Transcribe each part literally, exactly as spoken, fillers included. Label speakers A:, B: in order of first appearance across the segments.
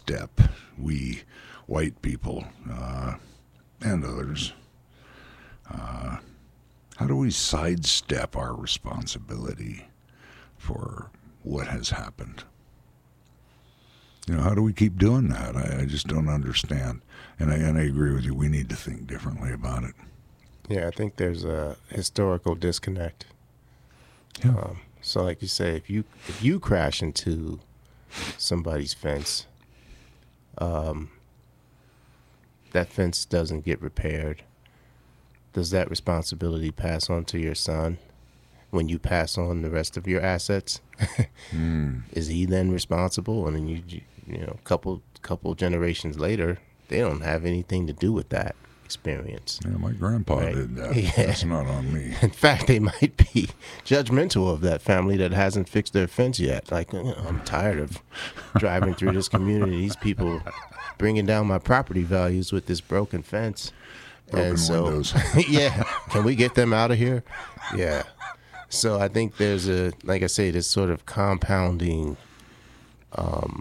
A: sidestep, we white people uh, and others, uh, how do we sidestep our responsibility for what has happened? You know, how do we keep doing that? I, I just don't understand. And I, and I agree with you. We need to think differently about it.
B: Yeah, I think there's a historical disconnect.
A: Yeah.
B: Um, so like you say, if you if you crash into somebody's fence, um, that fence doesn't get repaired, does that responsibility pass on to your son when you pass on the rest of your assets?
A: mm.
B: Is he then responsible? And then you, you know, couple couple generations later, they don't have anything to do with that experience.
A: Yeah, my grandpa
B: right?
A: did that.
B: Yeah.
A: That's not on me.
B: In fact, they might be judgmental of that family that hasn't fixed their fence yet. Like, you know, I'm tired of driving through this community. These people bringing down my property values with this broken fence.
A: Broken
B: and so,
A: windows.
B: Yeah, can we get them out of here? Yeah. So I think there's a, like I say, this sort of compounding um,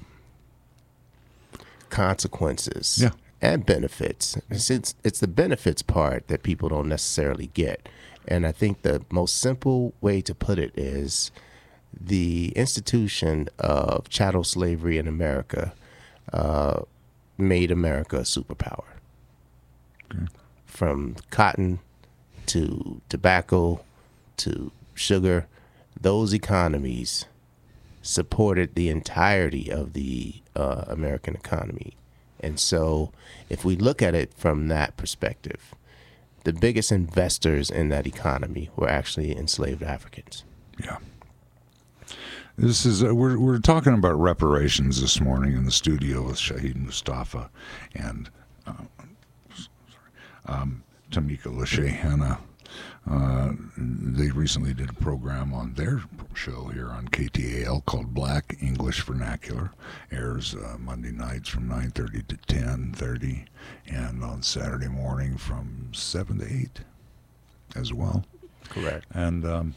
B: consequences.
A: Yeah.
B: And benefits. It's, it's it's the benefits part that people don't necessarily get. And I think the most simple way to put it is the institution of chattel slavery in America uh, made America a superpower.
A: Okay.
B: From cotton to tobacco to sugar, those economies supported the entirety of the uh, American economy. And so if we look at it from that perspective, the biggest investors in that economy were actually enslaved Africans.
A: Yeah. This is uh, we're we're talking about reparations this morning in the studio with Shahid Mustafa and uh, um, Tamika Lachey Hanna. Uh, they recently did a program on their show here on K T A L called Black English Vernacular. Airs uh, Monday nights from nine thirty to ten thirty, and on Saturday morning from seven to eight as well.
B: Correct.
A: And um,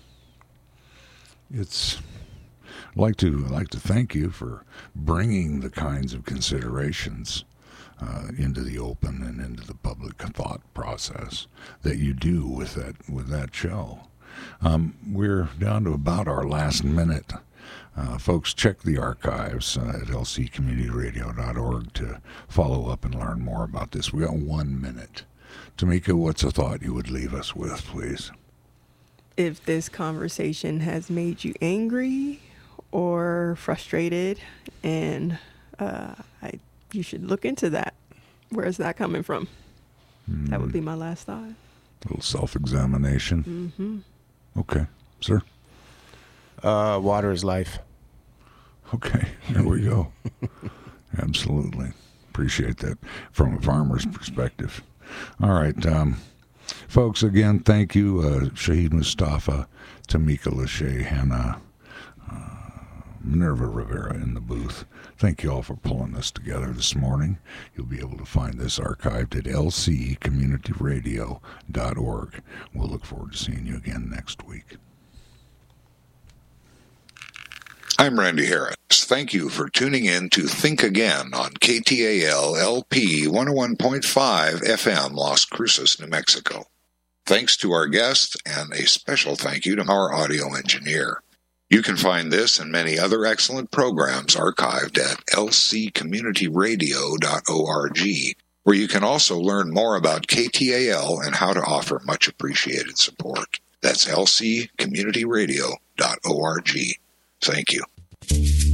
A: it's I'd like to I'd like to thank you for bringing the kinds of considerations Uh, into the open and into the public thought process that you do with that with that show. Um, we're down to about our last minute. Uh, folks, check the archives uh, at l c community radio dot org to follow up and learn more about this. We got one minute. Tamika, what's a thought you would leave us with, please?
C: If this conversation has made you angry or frustrated, and uh, I you should look into that. Where is that coming from? Mm. That would be my last thought.
A: A little self-examination.
C: Mm-hmm.
A: Okay. Sir?
B: Uh, water is life.
A: Okay. There we go. Absolutely. Appreciate that from a farmer's perspective. All right. Um, folks, again, thank you, uh, Shahid Mustafa, Tamika Lachey Hanna, Minerva Rivera in the booth. Thank you all for pulling this together this morning. You'll be able to find this archived at l c community radio dot org. We'll look forward to seeing you again next week. I'm Randy Harris. Thank you for tuning in to Think Again on K T A L L P one oh one point five F M, Las Cruces, New Mexico. Thanks to our guests, and a special thank you to our audio engineer. You can find this and many other excellent programs archived at l c community radio dot org, where you can also learn more about K T A L and how to offer much appreciated support. That's l c community radio dot org. Thank you.